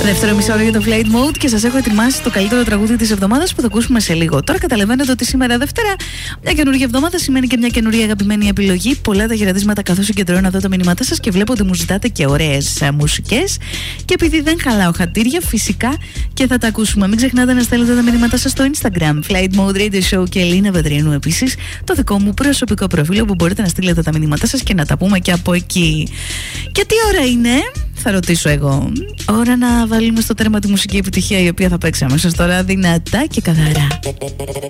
Δεύτερο μισό για το Flight Mode και σας έχω ετοιμάσει το καλύτερο τραγούδι της εβδομάδας που θα ακούσουμε σε λίγο. Τώρα καταλαβαίνετε ότι σήμερα Δευτέρα, μια καινούργια εβδομάδα σημαίνει και μια καινούργια αγαπημένη επιλογή. Πολλά τα χαιρετίσματα καθώς συγκεντρώνω εδώ τα μηνύματά σας και βλέπω ότι μου ζητάτε και ωραίες μουσικές. Και επειδή δεν χαλάω χατήρια, φυσικά και θα τα ακούσουμε. Μην ξεχνάτε να στέλνετε τα μηνύματά σας στο Instagram, Flight Mode Radio Show και Ελίνα Πετριανού επίσης, το δικό μου προσωπικό προφίλ που μπορείτε να στείλετε τα μηνύματά σας και να τα πούμε και από εκεί. Και τι ώρα είναι? Θα ρωτήσω εγώ. Ώρα να βάλουμε στο τέρμα τη μουσική επιτυχία η οποία θα παίξει αμέσως τώρα δυνατά και καθαρά.